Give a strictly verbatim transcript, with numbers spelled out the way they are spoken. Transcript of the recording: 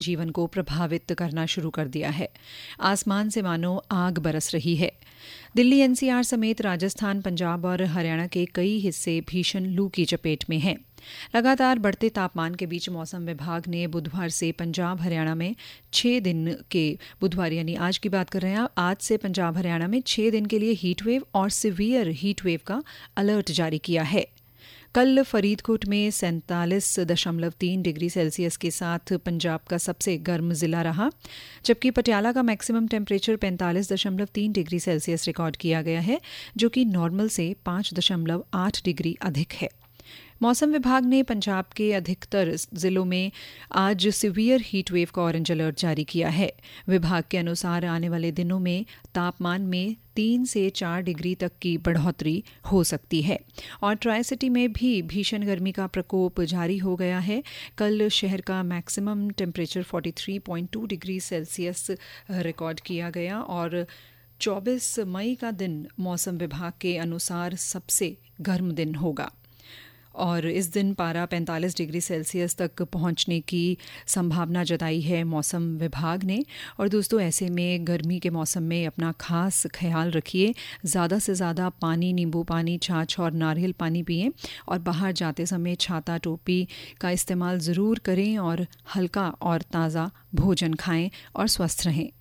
जनजीवन को प्रभावित करना शुरू कर दिया है। आसमान से मानो आग बरस रही है। दिल्ली, एनसीआर समेत राजस्थान, पंजाब और हरियाणा के कई हिस्से भीषण लू की चपेट में हैं। लगातार बढ़ते तापमान के बीच मौसम विभाग ने बुधवार से पंजाब हरियाणा में छह दिन के बुधवार यानी आज की बात कर रहे हैं आज से पंजाब हरियाणा में छह दिन के लिए हीट वेव और सिवियर हीट वेव का अलर्ट जारी किया है। कल फरीदकोट में सैंतालीस दशमलव तीन डिग्री सेल्सियस के साथ पंजाब का सबसे गर्म जिला रहा, जबकि पटियाला का मैक्सिमम टेम्परेचर पैंतालीस दशमलव तीन डिग्री सेल्सियस रिकॉर्ड किया गया है, जो कि नॉर्मल से पाँच दशमलव आठ डिग्री अधिक है। मौसम विभाग ने पंजाब के अधिकतर जिलों में आज सिवियर हीट वेव का ऑरेंज अलर्ट जारी किया है। विभाग के अनुसार आने वाले दिनों में तापमान में तीन से चार डिग्री तक की बढ़ोतरी हो सकती है और ट्राई सिटी में भी भीषण गर्मी का प्रकोप जारी हो गया है। कल शहर का मैक्सिमम टेम्परेचर तैंतालीस पॉइंट दो डिग्री सेल्सियस रिकॉर्ड किया गया और चौबीस मई का दिन मौसम विभाग के अनुसार सबसे गर्म दिन होगा और इस दिन पारा पैंतालीस डिग्री सेल्सियस तक पहुंचने की संभावना जताई है मौसम विभाग ने। और दोस्तों, ऐसे में गर्मी के मौसम में अपना खास ख्याल रखिए। ज़्यादा से ज़्यादा पानी, नींबू पानी, छाछ और नारियल पानी पिएं और बाहर जाते समय छाता टोपी का इस्तेमाल ज़रूर करें और हल्का और ताज़ा भोजन खाएं और स्वस्थ रहें।